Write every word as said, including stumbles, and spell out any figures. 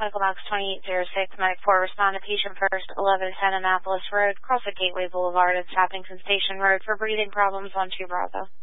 Medical Box twenty-eight oh six, Medic four, respond to patient first, eleven ten Annapolis Road, cross at Gateway Boulevard at Sappington Station Road for breathing problems on two Bravo.